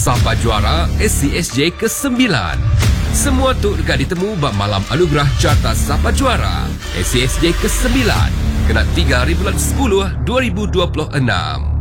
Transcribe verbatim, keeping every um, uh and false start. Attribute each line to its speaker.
Speaker 1: Sapa Juara S C S J kesembilan. Semua tu dekat ditemu bab malam anugerah carta Sapa Juara S C S J kesembilan. Kena tiga hari bulan sepuluh dua ribu dua puluh enam.